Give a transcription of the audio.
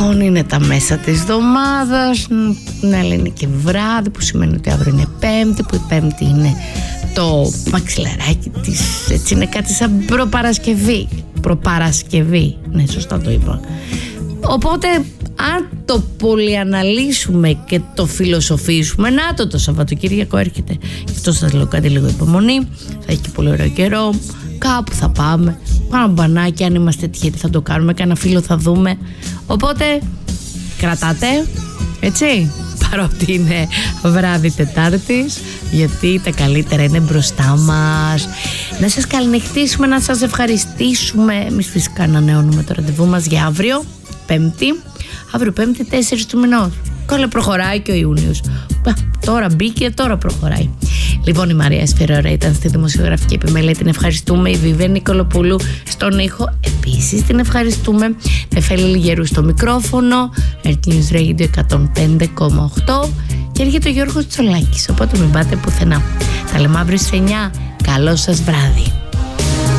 Λοιπόν, είναι τα μέσα της εβδομάδας. Ναι, είναι και βράδυ, που σημαίνει ότι αύριο είναι Πέμπτη, που η Πέμπτη είναι το μαξιλαράκι της. Έτσι είναι κάτι σαν προπαρασκευή. Ναι, σωστά το είπα. Οπότε, αν το πολυαναλύσουμε και το φιλοσοφήσουμε, να το Σαββατοκύριακο έρχεται. Γι' αυτό σας λέω, κάντε λίγο υπομονή. Θα έχει και πολύ ωραίο καιρό. Κάπου θα πάμε. Πάνω μπανάκι, αν είμαστε τυχεροί θα το κάνουμε. Κάνα φίλο θα δούμε. Οπότε κρατάτε, έτσι, παρότι είναι βράδυ Τετάρτης, γιατί τα καλύτερα είναι μπροστά μας. Να σας καληνυχτήσουμε, να σας ευχαριστήσουμε. Εμείς φυσικά ανανεώνουμε το ραντεβού μας για αύριο Πέμπτη. Αύριο Πέμπτη 4 του μηνός. Καλά, προχωράει και ο Ιούνιος. Τώρα μπήκε, τώρα προχωράει. Λοιπόν, η Μαρία Σφερόρα ήταν στη δημοσιογραφική επιμέλεια. Την ευχαριστούμε. Η Βιβέ Νικολοπούλου στον ήχο. Επίσης την ευχαριστούμε. Νεφέλη Λιγερού στο μικρόφωνο. Earth News Radio 105,8. Και έρχεται ο Γιώργος Τσολάκης. Οπότε μην πάτε πουθενά. Τα λέμε αύριο στις 9. Καλό σας βράδυ.